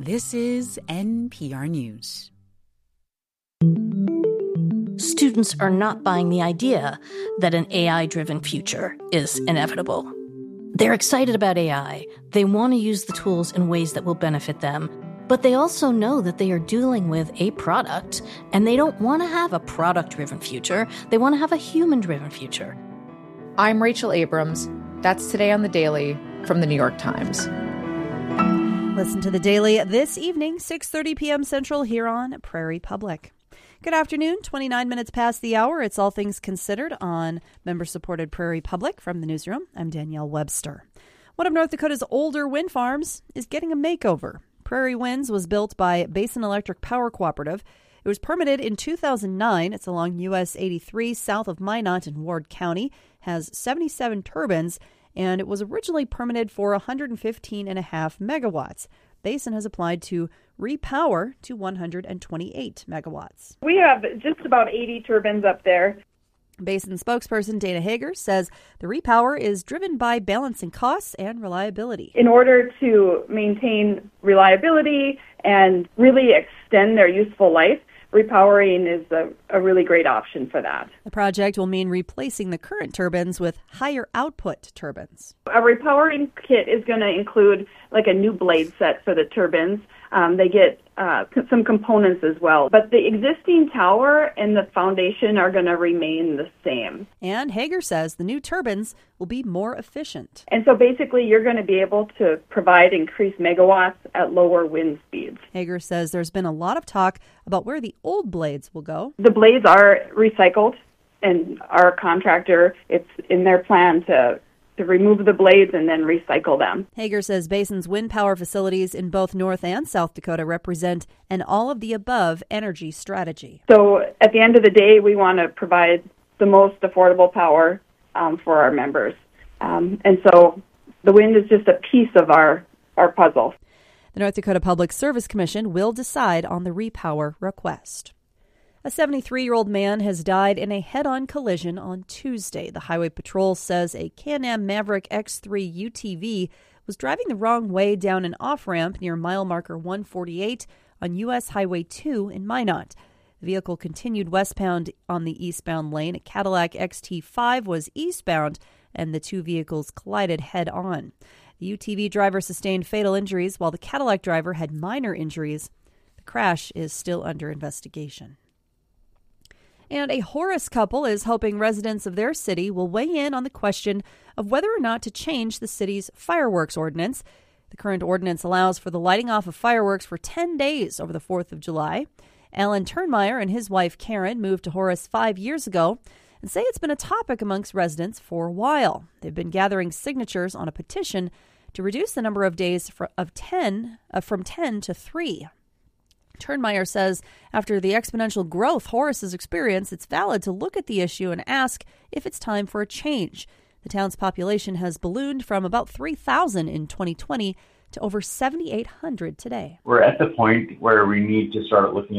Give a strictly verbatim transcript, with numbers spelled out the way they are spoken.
This is N P R News. Students are not buying the idea that an A I-driven future is inevitable. They're excited about A I. They want to use the tools in ways that will benefit them. But they also know that they are dealing with a product, and they don't want to have a product-driven future. They want to have a human-driven future. I'm Rachel Abrams. That's Today on the Daily from the New York Times. Listen to The Daily this evening, six thirty p.m. Central, here on Prairie Public. Good afternoon, twenty-nine minutes past the hour. It's All Things Considered on member-supported Prairie Public. From the newsroom, I'm Danielle Webster. One of North Dakota's older wind farms is getting a makeover. Prairie Winds was built by Basin Electric Power Cooperative. It was permitted in two thousand nine. It's along U S eighty-three south of Minot in Ward County, has seventy-seven turbines, and it was originally permitted for one hundred fifteen and a half megawatts. Basin has applied to repower to one hundred twenty-eight megawatts. We have just about eighty turbines up there. Basin spokesperson Dana Hager says the repower is driven by balancing costs and reliability. In order to maintain reliability and really extend their useful life, repowering is a, a really great option for that. The project will mean replacing the current turbines with higher output turbines. A repowering kit is going to include like a new blade set for the turbines. Um, they get uh, some components as well. But the existing tower and the foundation are going to remain the same. And Hager says the new turbines will be more efficient. And so basically you're going to be able to provide increased megawatts at lower wind speeds. Hager says there's been a lot of talk about where the old blades will go. The blades are recycled, and our contractor, it's in their plan to to remove the blades and then recycle them. Hager says Basin's wind power facilities in both North and South Dakota represent an all-of-the-above energy strategy. So at the end of the day, we want to provide the most affordable power um, for our members. Um, and so the wind is just a piece of our, our puzzle. The North Dakota Public Service Commission will decide on the repower request. A seventy-three-year-old man has died in a head-on collision on Tuesday. The Highway Patrol says a Can-Am Maverick X three U T V was driving the wrong way down an off-ramp near mile marker one forty-eight on U S Highway two in Minot. The vehicle continued westbound on the eastbound lane. A Cadillac X T five was eastbound, and the two vehicles collided head-on. The U T V driver sustained fatal injuries, while the Cadillac driver had minor injuries. The crash is still under investigation. And a Horace couple is hoping residents of their city will weigh in on the question of whether or not to change the city's fireworks ordinance. The current ordinance allows for the lighting off of fireworks for ten days over the fourth of July. Alan Turnmeyer and his wife Karen moved to Horace five years ago and say it's been a topic amongst residents for a while. They've been gathering signatures on a petition to reduce the number of days of ten, uh, from ten to three. Turnmeyer says after the exponential growth Horace has experienced, it's valid to look at the issue and ask if it's time for a change. The town's population has ballooned from about three thousand in twenty twenty to over seven thousand eight hundred today. We're at the point where we need to start looking